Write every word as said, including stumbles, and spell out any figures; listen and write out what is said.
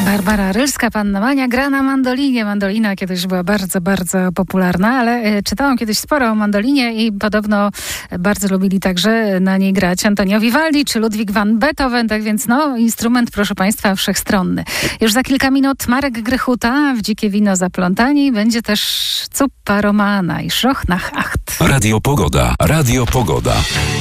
Barbara Rylska, Panna Mania, gra na mandolinie. Mandolina kiedyś była bardzo, bardzo popularna, ale y, czytałam kiedyś sporo o mandolinie i podobno bardzo lubili także na niej grać Antonio Vivaldi czy Ludwig van Beethoven, tak więc no, instrument, proszę Państwa, wszechstronny. Już za kilka minut Marek Grechuta w Dzikie Wino Zaplątani. Będzie też Zuppa Romana i Szroch nach Acht. Radio Pogoda. Radio Pogoda.